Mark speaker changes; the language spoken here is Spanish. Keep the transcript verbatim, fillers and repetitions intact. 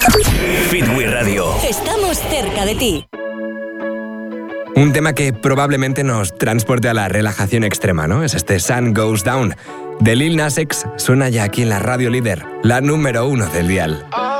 Speaker 1: Fitwi Radio.
Speaker 2: Estamos cerca de ti.
Speaker 3: Un tema que probablemente nos transporte a la relajación extrema, ¿no? Es este Sun Goes Down de Lil Nas X. Suena ya aquí en la radio líder, la número uno del dial.